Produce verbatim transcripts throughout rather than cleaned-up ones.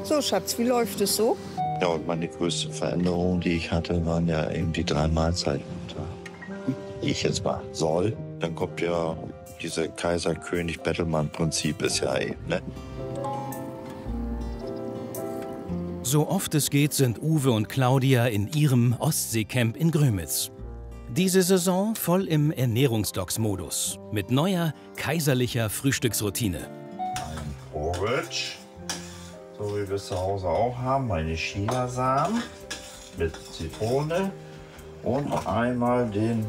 So, Schatz, wie läuft es so? Ja, und meine größte Veränderung, die ich hatte, waren ja eben die drei Mahlzeiten, die ich jetzt mal soll. Dann kommt ja diese Kaiser-König-Bettelmann-Prinzip ist ja eben, ne? So oft es geht, sind Uwe und Claudia in ihrem Ostseecamp in Grömitz. Diese Saison voll im Ernährungsdocs-Modus mit neuer kaiserlicher Frühstücksroutine. Ein Porridge, so wie wir es zu Hause auch haben, meine Chiasamen mit Zitrone und einmal den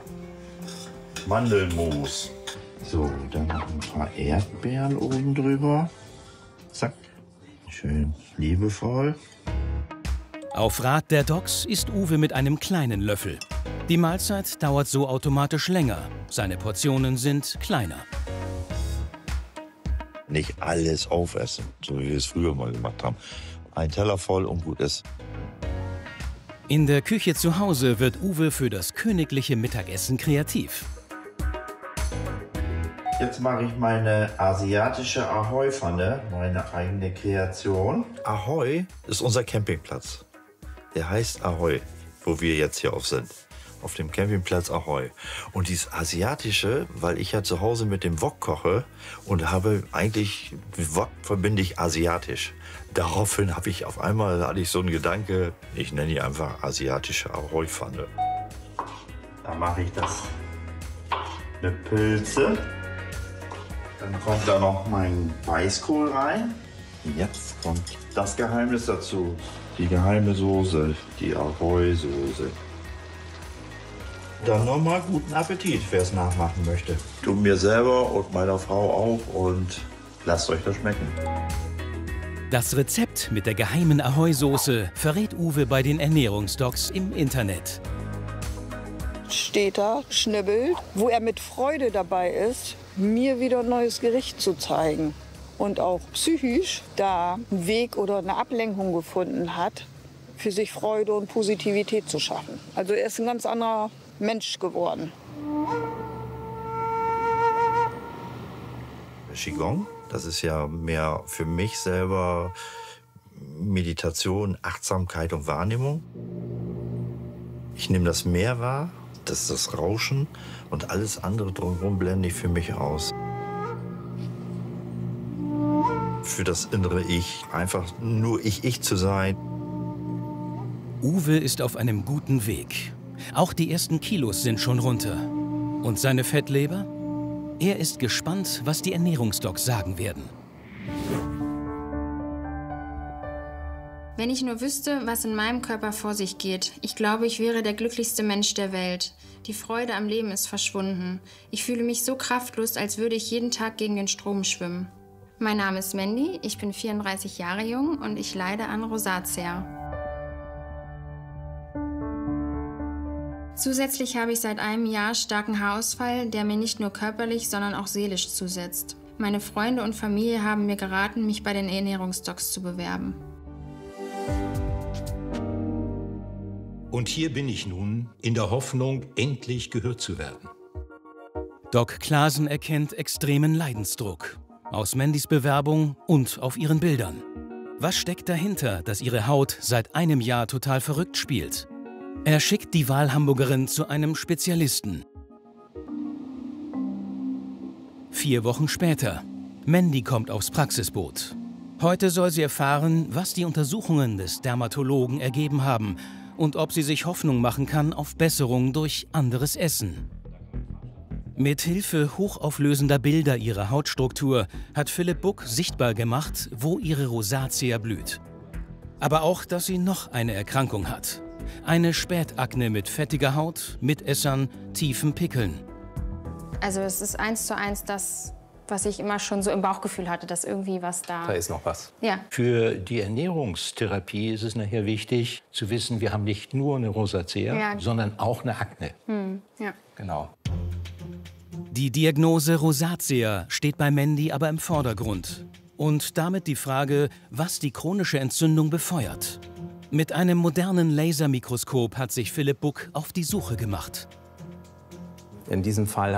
Mandelmus. So, dann noch ein paar Erdbeeren oben drüber. Zack, schön liebevoll. Auf Rat der Docs isst Uwe mit einem kleinen Löffel. Die Mahlzeit dauert so automatisch länger. Seine Portionen sind kleiner. Nicht alles aufessen, so wie wir es früher mal gemacht haben. Ein Teller voll und gut ist. In der Küche zu Hause wird Uwe für das königliche Mittagessen kreativ. Jetzt mache ich meine asiatische Ahoi-Pfanne, meine eigene Kreation. Ahoi ist unser Campingplatz. Der heißt Ahoi, wo wir jetzt hier auf sind. Auf dem Campingplatz Ahoi. Und dieses Asiatische, weil ich ja zu Hause mit dem Wok koche und habe eigentlich, Wok verbinde ich asiatisch. Daraufhin habe ich auf einmal, hatte ich so einen Gedanke, ich nenne die einfach asiatische Ahoi-Pfanne. Da mache ich das mit Pilze. Dann kommt da noch mein Weißkohl rein. Jetzt kommt das Geheimnis dazu. Die geheime Soße, die Ahoi-Soße. Dann nochmal guten Appetit, wer es nachmachen möchte. Tut mir selber und meiner Frau auch und lasst euch das schmecken. Das Rezept mit der geheimen Ahoi-Soße verrät Uwe bei den Ernährungsdocs im Internet. Steht da, schnibbelt, wo er mit Freude dabei ist, mir wieder ein neues Gericht zu zeigen. Und auch psychisch da einen Weg oder eine Ablenkung gefunden hat, für sich Freude und Positivität zu schaffen. Also er ist ein ganz anderer Mensch geworden. Qigong, das ist ja mehr für mich selber Meditation, Achtsamkeit und Wahrnehmung. Ich nehme das Meer wahr, das ist das Rauschen und alles andere drumherum blende ich für mich aus. Für das innere Ich, einfach nur ich, ich zu sein. Uwe ist auf einem guten Weg. Auch die ersten Kilos sind schon runter. Und seine Fettleber? Er ist gespannt, was die Ernährungsdocs sagen werden. Wenn ich nur wüsste, was in meinem Körper vor sich geht. Ich glaube, ich wäre der glücklichste Mensch der Welt. Die Freude am Leben ist verschwunden. Ich fühle mich so kraftlos, als würde ich jeden Tag gegen den Strom schwimmen. Mein Name ist Mandy, ich bin vierunddreißig Jahre jung und ich leide an Rosatia. Zusätzlich habe ich seit einem Jahr starken Haarausfall, der mir nicht nur körperlich, sondern auch seelisch zusetzt. Meine Freunde und Familie haben mir geraten, mich bei den Ernährungsdocs zu bewerben. Und hier bin ich nun, in der Hoffnung, endlich gehört zu werden. Doc Klaasen erkennt extremen Leidensdruck. Aus Mandys Bewerbung und auf ihren Bildern. Was steckt dahinter, dass ihre Haut seit einem Jahr total verrückt spielt? Er schickt die Wahlhamburgerin zu einem Spezialisten. Vier Wochen später. Mandy kommt aufs Praxisboot. Heute soll sie erfahren, was die Untersuchungen des Dermatologen ergeben haben und ob sie sich Hoffnung machen kann auf Besserung durch anderes Essen. Mit Hilfe hochauflösender Bilder ihrer Hautstruktur hat Philipp Buck sichtbar gemacht, wo ihre Rosatia blüht. Aber auch, dass sie noch eine Erkrankung hat. Eine Spätakne mit fettiger Haut, Mitessern, tiefen Pickeln. Also es ist eins zu eins das, was ich immer schon so im Bauchgefühl hatte, dass irgendwie was da... Da ist noch was. Ja. Für die Ernährungstherapie ist es nachher wichtig zu wissen, wir haben nicht nur eine Rosatia, Ja. sondern auch eine Akne. Hm, ja. Genau. Die Diagnose Rosatia steht bei Mandy aber im Vordergrund. Und damit die Frage, was die chronische Entzündung befeuert. Mit einem modernen Lasermikroskop hat sich Philipp Buck auf die Suche gemacht. In diesem Fall